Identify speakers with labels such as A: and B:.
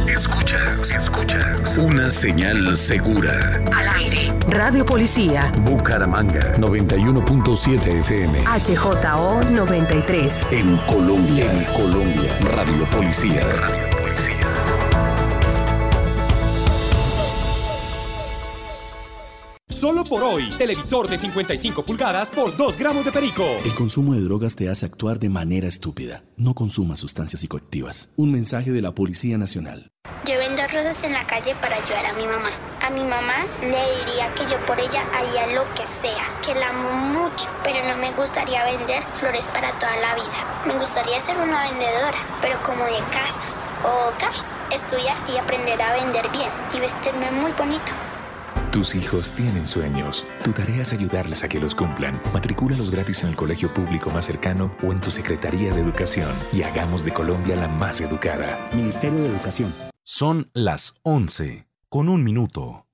A: Escuchas una señal segura.
B: Al aire. Radio Policía.
A: Bucaramanga 91.7 FM.
B: HJO 93.
A: En Colombia. Radio Policía.
C: Solo por hoy, televisor de 55 pulgadas por 2 gramos de perico.
D: El consumo de drogas te hace actuar de manera estúpida. No consumas sustancias psicoactivas. Un mensaje de la Policía Nacional.
E: Yo vendo rosas en la calle para ayudar a mi mamá. A mi mamá le diría que yo por ella haría lo que sea, que la amo mucho, pero no me gustaría vender flores para toda la vida. Me gustaría ser una vendedora, pero como de casas o carros. Estudiar y aprender a vender bien y vestirme muy bonito.
F: Tus hijos tienen sueños. Tu tarea es ayudarles a que los cumplan. Matricúlalos gratis en el colegio público más cercano o en tu Secretaría de Educación y hagamos de Colombia la más educada.
G: Ministerio de Educación.
H: Son las 11:01.